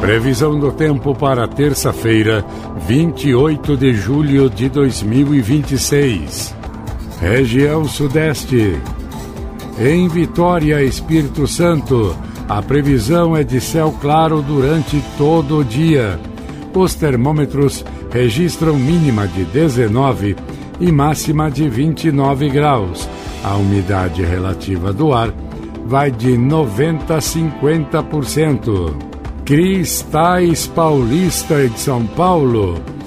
Previsão do tempo para terça-feira, 28 de julho de 2026. Região Sudeste. Em Vitória, Espírito Santo, a previsão é de céu claro durante todo o dia. Os termômetros registram mínima de 19 e máxima de 29 graus. A umidade relativa do ar vai de 90% a 50%. Cristais Paulista de São Paulo.